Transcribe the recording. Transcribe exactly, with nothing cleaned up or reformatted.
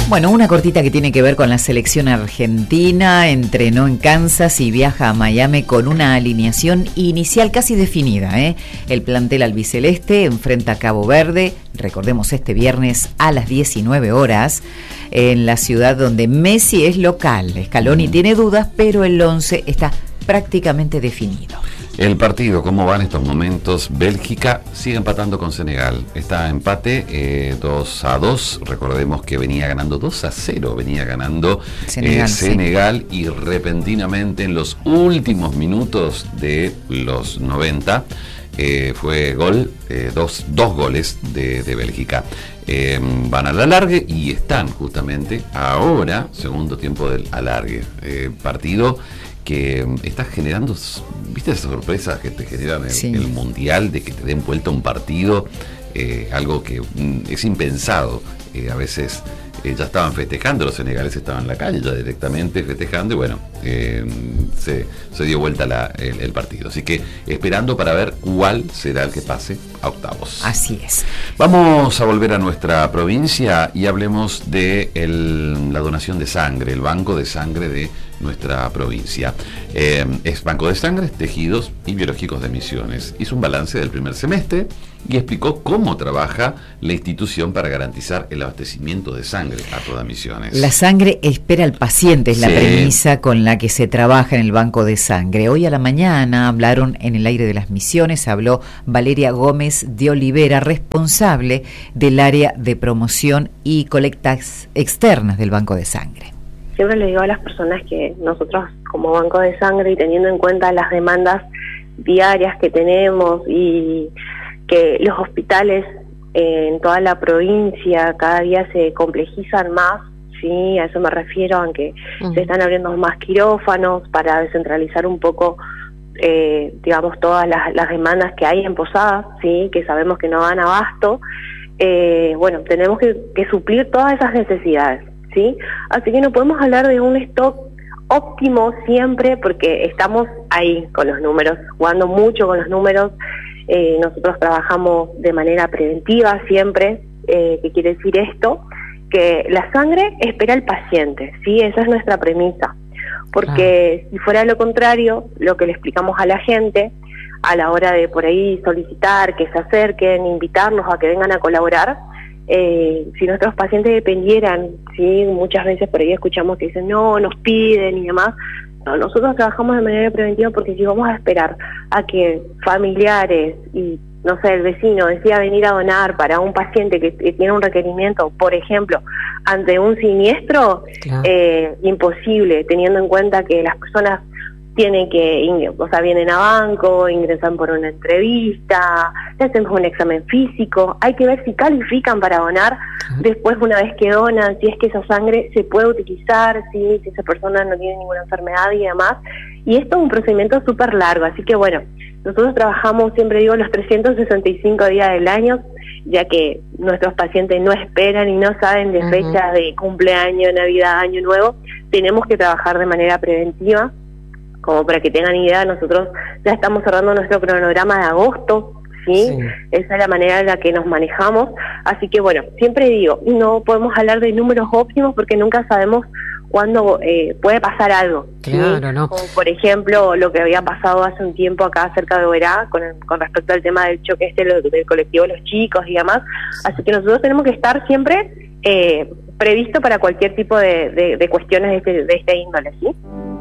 Bueno, una cortita que tiene que ver con la selección argentina. Entrenó en Kansas y viaja a Miami con una alineación inicial casi definida, ¿eh? El plantel albiceleste enfrenta a Cabo Verde, recordemos este viernes a las diecinueve horas, en la ciudad donde Messi es local. Scaloni mm. tiene dudas, pero el once está prácticamente definido. El partido, ¿cómo va en estos momentos? Bélgica sigue empatando con Senegal. Está empate eh, dos a dos. Recordemos que venía ganando dos a cero. Venía ganando Senegal, eh, Senegal sí. Y repentinamente en los últimos minutos de los noventa eh, fue gol, eh, dos, dos goles de, de Bélgica. Eh, van al alargue y están justamente ahora, segundo tiempo del alargue. Eh, partido que está generando, ¿viste esas sorpresas que te generan el, sí. el Mundial, de que te den vuelta un partido? Eh, algo que mm, es impensado. Eh, a veces eh, ya estaban festejando, los senegaleses estaban en la calle ya directamente festejando y bueno, eh, se, se dio vuelta la, el, el partido. Así que esperando para ver cuál será el que pase a octavos. Así es. Vamos a volver a nuestra provincia y hablemos de el, la donación de sangre, el banco de sangre de nuestra provincia. Eh, es Banco de Sangre, Tejidos y Biológicos de Misiones. Hizo un balance del primer semestre y explicó cómo trabaja la institución para garantizar el abastecimiento de sangre a toda Misiones. La sangre espera al paciente, es sí. la premisa con la que se trabaja en el Banco de Sangre. Hoy a la mañana hablaron en el aire de las Misiones, habló Valeria Gómez de Olivera, responsable del área de promoción y colectas externas del Banco de Sangre. Siempre le digo a las personas que nosotros como Banco de Sangre y teniendo en cuenta las demandas diarias que tenemos y que los hospitales en toda la provincia cada día se complejizan más, sí, a eso me refiero, aunque uh-huh. se están abriendo más quirófanos para descentralizar un poco, eh, digamos, todas las, las demandas que hay en Posadas, sí, que sabemos que no dan abasto. Eh, bueno, tenemos que, que suplir todas esas necesidades. ¿Sí? Así que no podemos hablar de un stock óptimo siempre porque estamos ahí con los números, jugando mucho con los números. Eh, nosotros trabajamos de manera preventiva siempre. Eh, ¿qué quiere decir esto? Que la sangre espera al paciente, ¿sí? Esa es nuestra premisa. Porque ah. si fuera lo contrario, lo que le explicamos a la gente a la hora de por ahí solicitar que se acerquen, invitarlos a que vengan a colaborar, Eh, si nuestros pacientes dependieran, sí, muchas veces por ahí escuchamos que dicen no, nos piden y demás. No, nosotros trabajamos de manera preventiva porque si vamos a esperar a que familiares y no sé, el vecino decida venir a donar para un paciente que, que tiene un requerimiento, por ejemplo, ante un siniestro, claro. eh, imposible, teniendo en cuenta que las personas tienen que, o sea, vienen a banco, ingresan por una entrevista, le hacemos un examen físico, hay que ver si califican para donar, uh-huh. después una vez que donan, si es que esa sangre se puede utilizar, si, si esa persona no tiene ninguna enfermedad y demás, y esto es un procedimiento súper largo, así que bueno, nosotros trabajamos, siempre digo, los trescientos sesenta y cinco días del año, ya que nuestros pacientes no esperan y no saben de uh-huh. fechas de cumpleaños, Navidad, Año Nuevo, tenemos que trabajar de manera preventiva. Como para que tengan idea, nosotros ya estamos cerrando nuestro cronograma de agosto, ¿sí? sí. Esa es la manera en la que nos manejamos. Así que bueno, siempre digo, no podemos hablar de números óptimos porque nunca sabemos cuándo eh, puede pasar algo. Claro, ¿sí? ¿no? Como por ejemplo, lo que había pasado hace un tiempo acá cerca de Oberá, con, el, con respecto al tema del choque este del, del colectivo de los chicos y demás. Así que nosotros tenemos que estar siempre eh, previsto para cualquier tipo de, de, de cuestiones de este, de este índole, ¿sí?